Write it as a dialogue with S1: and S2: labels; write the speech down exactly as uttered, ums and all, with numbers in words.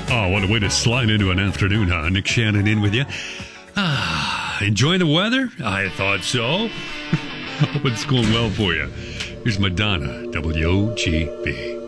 S1: Oh, what a way to slide into an afternoon, huh? Nick Shannon in with you. Ah, enjoying the weather? I thought so. Hope it's going well for you. Here's Madonna, W O G B.